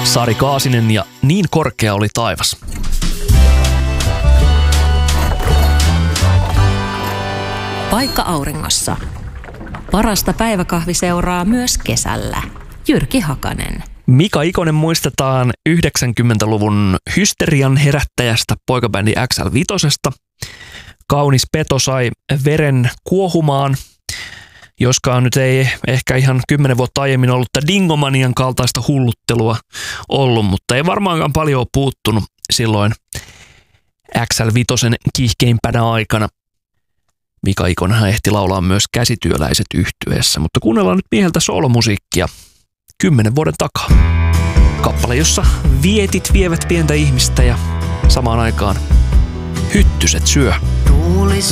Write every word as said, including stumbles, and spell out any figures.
Sari Kaasinen ja Niin korkea oli taivas. Paikka auringossa. Parasta päiväkahvi seuraa myös kesällä. Jyrki Hakanen. Mika Ikonen muistetaan yhdeksänkymmentäluvun hysterian herättäjästä poikabändi X L viisi. Kaunis peto sai veren kuohumaan, joskaan nyt ei ehkä ihan kymmenen vuotta aiemmin ollut Dingomanian kaltaista hulluttelua ollut, mutta ei varmaankaan paljon ole puuttunut silloin X L viisi kiihkeimpänä aikana. Mika Ikonenhan ehti laulaa myös Käsityöläiset -yhtyeessä, mutta kuunnellaan nyt mieheltä soolomusiikkia kymmenen vuoden takaa. Kappale, jossa vietit vievät pientä ihmistä ja samaan aikaan hyttyset syö. Tuuli